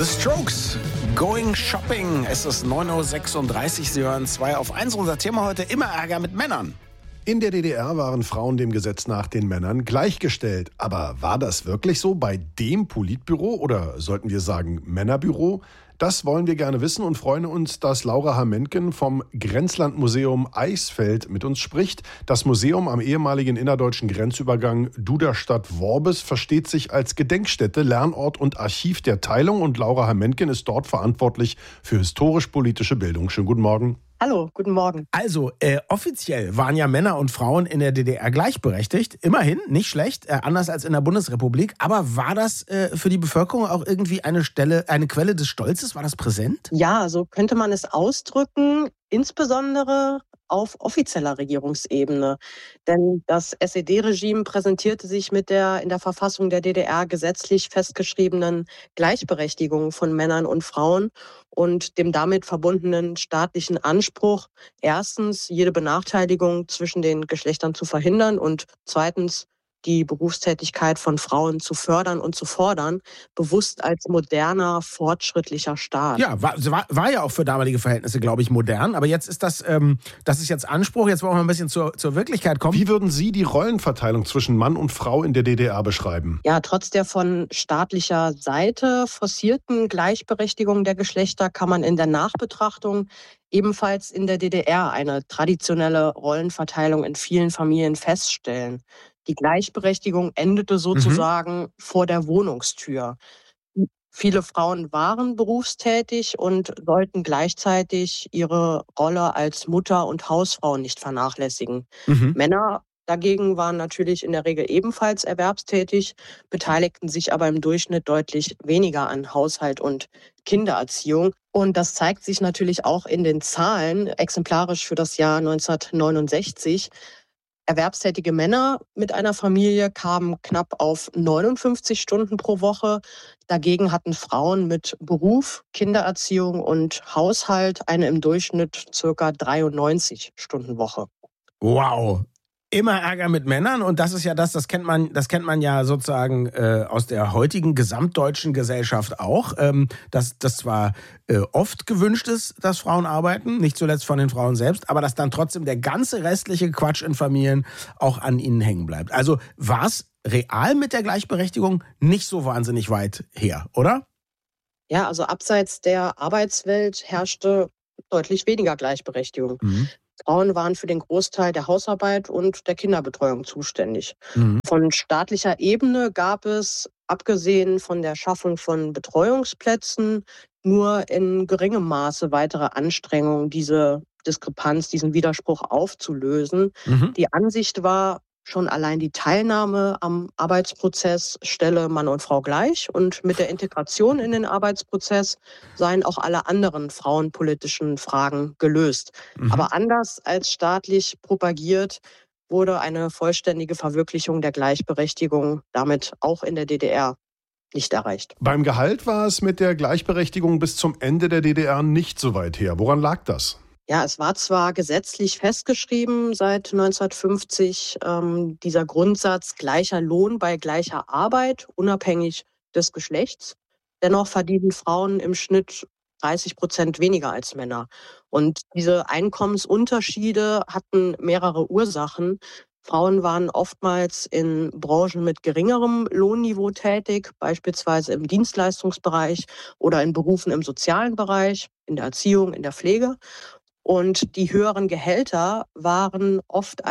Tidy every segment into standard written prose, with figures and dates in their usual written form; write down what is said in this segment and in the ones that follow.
The Strokes, Going Shopping. Es ist 9.36 Uhr. Sie hören 2 auf 1. Unser Thema heute: immer Ärger mit Männern. In der DDR waren Frauen dem Gesetz nach den Männern gleichgestellt. Aber war das wirklich so bei dem Politbüro oder sollten wir sagen Männerbüro? Das wollen wir gerne wissen und freuen uns, dass Laura Hermenken vom Grenzlandmuseum Eisfeld mit uns spricht. Das Museum am ehemaligen innerdeutschen Grenzübergang Duderstadt-Worbis versteht sich als Gedenkstätte, Lernort und Archiv der Teilung. Und Laura Hermenken ist dort verantwortlich für historisch-politische Bildung. Schönen guten Morgen. Hallo, guten Morgen. Also, offiziell waren ja Männer und Frauen in der DDR gleichberechtigt. Immerhin, nicht schlecht, anders als in der Bundesrepublik. Aber war das für die Bevölkerung auch irgendwie eine Quelle des Stolzes? War das präsent? Ja, so könnte man es ausdrücken, insbesondere auf offizieller Regierungsebene. Denn das SED-Regime präsentierte sich mit der in der Verfassung der DDR gesetzlich festgeschriebenen Gleichberechtigung von Männern und Frauen und dem damit verbundenen staatlichen Anspruch, erstens jede Benachteiligung zwischen den Geschlechtern zu verhindern und zweitens die Berufstätigkeit von Frauen zu fördern und zu fordern, bewusst als moderner, fortschrittlicher Staat. Ja, war ja auch für damalige Verhältnisse, glaube ich, modern. Aber jetzt ist das ist jetzt Anspruch. Jetzt wollen wir ein bisschen zur Wirklichkeit kommen. Wie würden Sie die Rollenverteilung zwischen Mann und Frau in der DDR beschreiben? Ja, trotz der von staatlicher Seite forcierten Gleichberechtigung der Geschlechter kann man in der Nachbetrachtung ebenfalls in der DDR eine traditionelle Rollenverteilung in vielen Familien feststellen. Die Gleichberechtigung endete sozusagen vor der Wohnungstür. Viele Frauen waren berufstätig und sollten gleichzeitig ihre Rolle als Mutter und Hausfrau nicht vernachlässigen. Männer dagegen waren natürlich in der Regel ebenfalls erwerbstätig, beteiligten sich aber im Durchschnitt deutlich weniger an Haushalt und Kindererziehung. Und das zeigt sich natürlich auch in den Zahlen, exemplarisch für das Jahr 1969. Erwerbstätige Männer mit einer Familie kamen knapp auf 59 Stunden pro Woche. Dagegen hatten Frauen mit Beruf, Kindererziehung und Haushalt eine im Durchschnitt ca. 93 Stunden Woche. Wow. Immer Ärger mit Männern, und das ist ja das kennt man ja sozusagen aus der heutigen gesamtdeutschen Gesellschaft auch, dass das zwar oft gewünscht ist, dass Frauen arbeiten, nicht zuletzt von den Frauen selbst, aber dass dann trotzdem der ganze restliche Quatsch in Familien auch an ihnen hängen bleibt. Also war es real mit der Gleichberechtigung nicht so wahnsinnig weit her, oder? Ja, also abseits der Arbeitswelt herrschte deutlich weniger Gleichberechtigung. Frauen waren für den Großteil der Hausarbeit und der Kinderbetreuung zuständig. Von staatlicher Ebene gab es, abgesehen von der Schaffung von Betreuungsplätzen, nur in geringem Maße weitere Anstrengungen, diese Diskrepanz, diesen Widerspruch aufzulösen. Die Ansicht war, schon allein die Teilnahme am Arbeitsprozess stelle Mann und Frau gleich, und mit der Integration in den Arbeitsprozess seien auch alle anderen frauenpolitischen Fragen gelöst. Aber anders als staatlich propagiert, wurde eine vollständige Verwirklichung der Gleichberechtigung damit auch in der DDR nicht erreicht. Beim Gehalt war es mit der Gleichberechtigung bis zum Ende der DDR nicht so weit her. Woran lag das? Ja, es war zwar gesetzlich festgeschrieben seit 1950, dieser Grundsatz gleicher Lohn bei gleicher Arbeit, unabhängig des Geschlechts. Dennoch verdienen Frauen im Schnitt 30% weniger als Männer. Und diese Einkommensunterschiede hatten mehrere Ursachen. Frauen waren oftmals in Branchen mit geringerem Lohnniveau tätig, beispielsweise im Dienstleistungsbereich oder in Berufen im sozialen Bereich, in der Erziehung, in der Pflege. Und die höheren Gehälter waren oft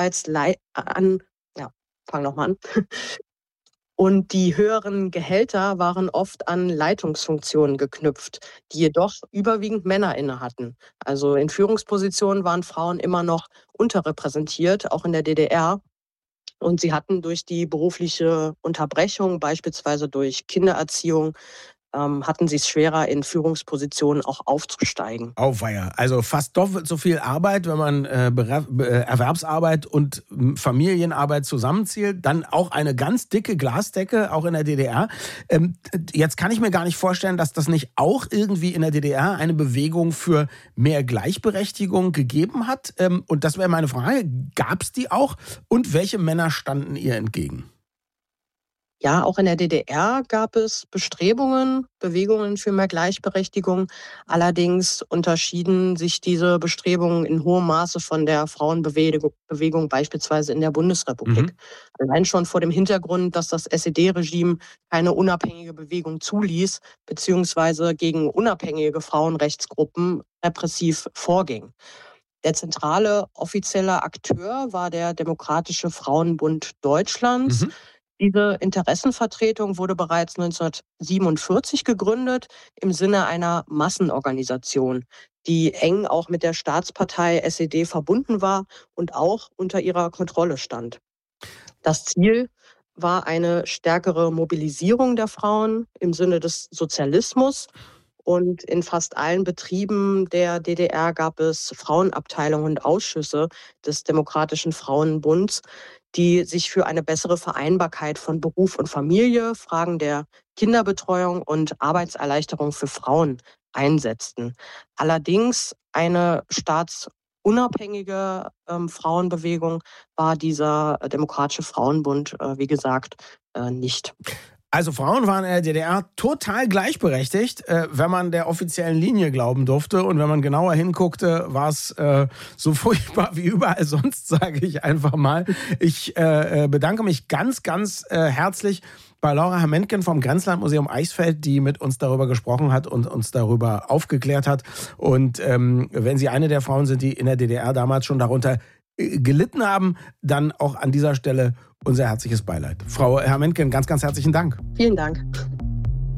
Und die höheren Gehälter waren oft an Leitungsfunktionen geknüpft, die jedoch überwiegend Männer innehatten. Also in Führungspositionen waren Frauen immer noch unterrepräsentiert, auch in der DDR. Und sie hatten durch die berufliche Unterbrechung, beispielsweise durch Kindererziehung, hatten sie es schwerer, in Führungspositionen auch aufzusteigen. Auweia. Also fast doppelt so viel Arbeit, wenn man Erwerbsarbeit und Familienarbeit zusammenzählt. Dann auch eine ganz dicke Glasdecke, auch in der DDR. Jetzt kann ich mir gar nicht vorstellen, dass das nicht auch irgendwie in der DDR eine Bewegung für mehr Gleichberechtigung gegeben hat. Und das wäre meine Frage. Gab es die auch? Und welche Männer standen ihr entgegen? Ja, auch in der DDR gab es Bewegungen für mehr Gleichberechtigung. Allerdings unterschieden sich diese Bestrebungen in hohem Maße von der Frauenbewegung beispielsweise in der Mhm. Bundesrepublik. Allein schon vor dem Hintergrund, dass das SED-Regime keine unabhängige Bewegung zuließ, beziehungsweise gegen unabhängige Frauenrechtsgruppen repressiv vorging. Der zentrale offizielle Akteur war der Demokratische Frauenbund Deutschlands. Mhm. Diese Interessenvertretung wurde bereits 1947 gegründet im Sinne einer Massenorganisation, die eng auch mit der Staatspartei SED verbunden war und auch unter ihrer Kontrolle stand. Das Ziel war eine stärkere Mobilisierung der Frauen im Sinne des Sozialismus. Und in fast allen Betrieben der DDR gab es Frauenabteilungen und Ausschüsse des Demokratischen Frauenbunds, die sich für eine bessere Vereinbarkeit von Beruf und Familie, Fragen der Kinderbetreuung und Arbeitserleichterung für Frauen einsetzten. Allerdings eine staatsunabhängige Frauenbewegung war dieser Demokratische Frauenbund, wie gesagt, nicht. Also Frauen waren in der DDR total gleichberechtigt, wenn man der offiziellen Linie glauben durfte. Und wenn man genauer hinguckte, war es so furchtbar wie überall sonst, sage ich einfach mal. Ich bedanke mich ganz, ganz herzlich bei Laura Hermentgen vom Grenzlandmuseum Eichsfeld, die mit uns darüber gesprochen hat und uns darüber aufgeklärt hat. Und wenn Sie eine der Frauen sind, die in der DDR damals schon darunter gelitten haben, dann auch an dieser Stelle unser herzliches Beileid. Frau Hermentgen, ganz, ganz herzlichen Dank. Vielen Dank.